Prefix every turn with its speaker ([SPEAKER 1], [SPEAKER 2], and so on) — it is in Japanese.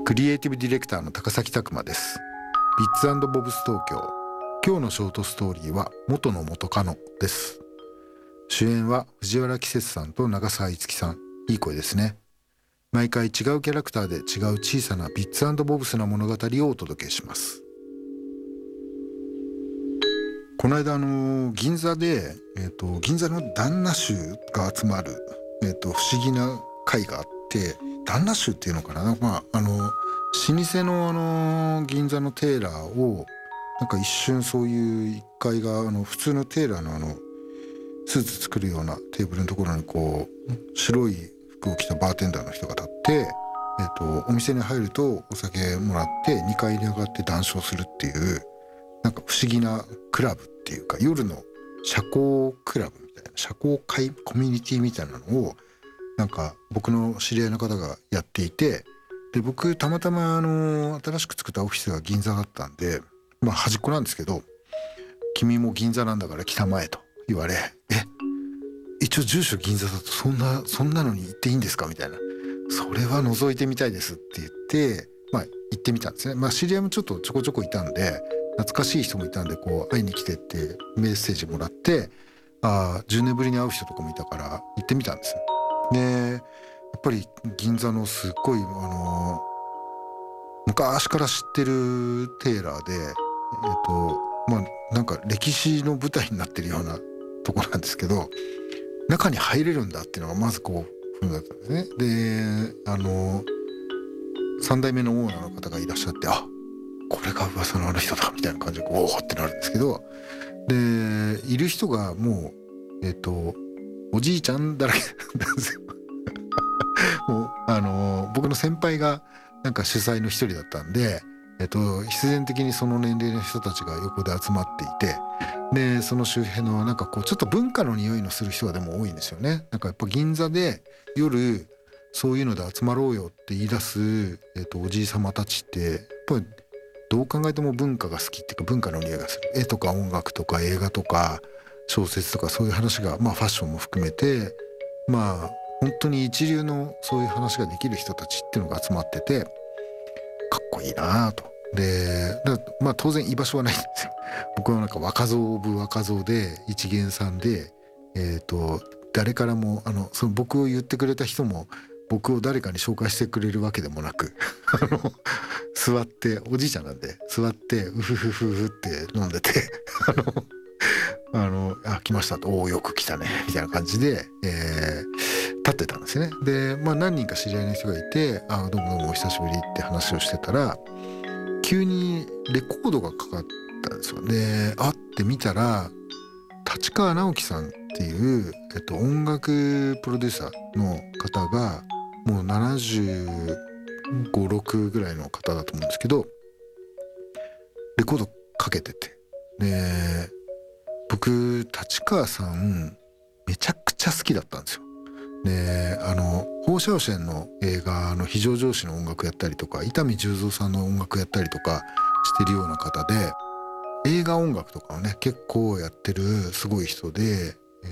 [SPEAKER 1] クリエイティブディレクターの高崎拓磨です。ビッツ&ボブス東京。今日のショートストーリーは元の元カノです。主演は藤原季節さんと長澤いつきさん。いい声ですね。毎回違うキャラクターで違う小さなビッツ&ボブスな物語をお届けします。この間銀座で、銀座の旦那衆が集まる、不思議な会があって、旦那衆っていうのかな、老舗の銀座のテーラーをなんか一瞬そういう一階が普通のテーラーのスーツ作るようなテーブルのところにこう白い服を着たバーテンダーの人が立って、お店に入るとお酒もらって2階に上がって談笑するっていうなんか不思議なクラブっていうか夜の社交クラブみたいな社交会コミュニティみたいなのをなんか僕の知り合いの方がやっていて、で僕たまたま新しく作ったオフィスが銀座だったんで、まあ端っこなんですけど、君も銀座なんだから来たまえと言われ、一応住所銀座だとそんなのに行っていいんですかみたいな、それは覗いてみたいですって言ってまあ行ってみたんですね。まあ知り合いもちょこちょこいたんで懐かしい人もいたんでこう会いに来てってメッセージもらって、10年ぶりに会う人とかもいたから行ってみたんですよ。でやっぱり銀座のすっごい昔から知ってるテーラーでまあなんか歴史の舞台になってるようなとこなんですけど、中に入れるんだっていうのがまずこうだったんですね。で3代目のオーナーの方がいらっしゃって、これが噂のあの人だみたいな感じでおーってなるんですけど、でいる人がもうおじいちゃんだらけなんですよもう僕の先輩がなんか主催の一人だったんで、必然的にその年齢の人たちが横で集まっていて、でその周辺のなんかこうちょっと文化の匂いのする人がでも多いんですよね。なんかやっぱ銀座で夜そういうので集まろうよって言い出す、おじいさまたちってやっぱりどう考えても文化が好きっていうか文化の匂いがする。絵とか音楽とか映画とか小説とかそういう話が、まあファッションも含めてまあ本当に一流のそういう話ができる人たちっていうのが集まっててかっこいいなと。でまあ当然居場所はないんですよ。僕はなんか若造オブ若造で一元さんで誰からもその僕を言ってくれた人も僕を誰かに紹介してくれるわけでもなく座っておじいちゃんなんで座ってうふふふふって飲んでて来ましたと、おおよく来たねみたいな感じで、立ってたんですね。でまあ何人か知り合いの人がいて、どうもどうもお久しぶりって話をしてたら急にレコードがかかったんですよ。で会ってみたら立川直樹さんっていう、音楽プロデューサーの方がもう75、6ぐらいの方だと思うんですけどレコードかけてて、で僕立川さんめちゃくちゃ好きだったんですよ。で放射線の映画の非常上司の音楽やったりとか伊丹十三さんの音楽やったりとかしてるような方で映画音楽とかをね結構やってるすごい人で、